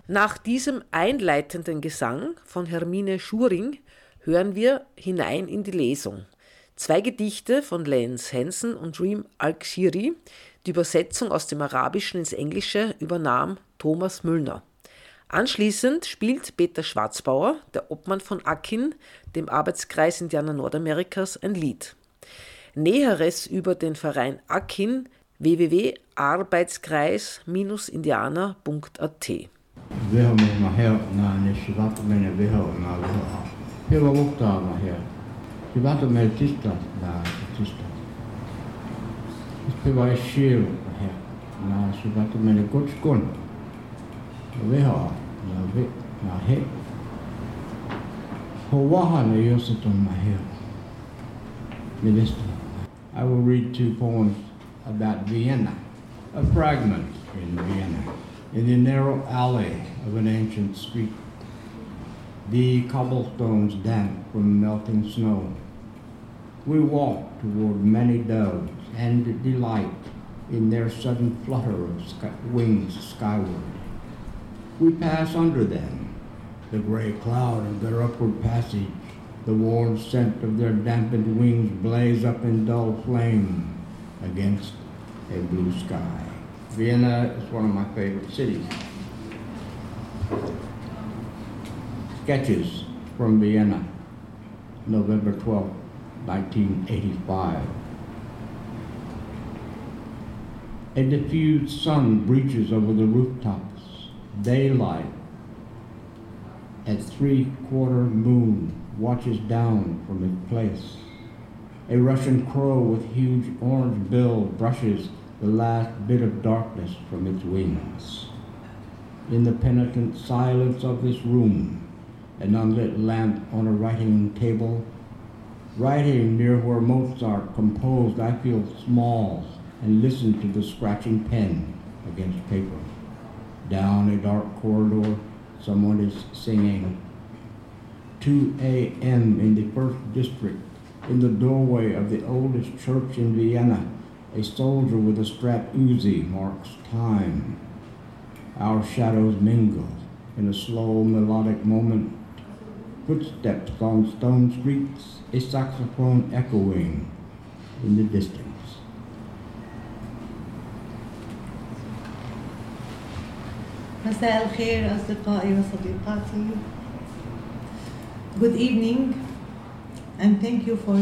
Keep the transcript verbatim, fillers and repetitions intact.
Nach diesem einleitenden Gesang von Hermine Schuring hören wir hinein in die Lesung. Zwei Gedichte von Lance Hansen und Reem Alkshiri. Die Übersetzung aus dem Arabischen ins Englische übernahm Thomas Müllner. Anschließend spielt Peter Schwarzbauer, der Obmann von Akin, dem Arbeitskreis Indianer Nordamerikas, ein Lied. Näheres über den Verein Akin w w w punkt arbeitskreis Bindestrich indianer punkt a t. Veho me maheo na ne shivato mene veho na veho. Heva mukta maheo. Shivato me tista na tista. Ispeva shiro maheo na shivato mene kotskon. Veho na ve na he. Howaha ne yosato maheo. Minister. I will read two poems about Vienna, a fragment in Vienna. In the narrow alley of an ancient street, the cobblestones damp from melting snow, we walk toward many doves and delight in their sudden flutter of sky- wings skyward. We pass under them, the gray cloud of their upward passage, the warm scent of their dampened wings blaze up in dull flame against a blue sky. Vienna is one of my favorite cities. Sketches from Vienna, November twelfth, nineteen eighty-five. A diffused sun breaches over the rooftops. Daylight at three-quarter moon watches down from its place. A Russian crow with huge orange bill brushes the last bit of darkness from its wings. In the penitent silence of this room, an unlit lamp on a writing table, writing near where Mozart composed, I feel small and listen to the scratching pen against paper. Down a dark corridor, someone is singing. two a.m. in the first district, in the doorway of the oldest church in Vienna, a soldier with a strapped Uzi marks time. Our shadows mingle in a slow melodic moment. Footsteps on stone streets, a saxophone echoing in the distance. مساء الخير أصدقائي وصديقاتي. Good evening and thank you for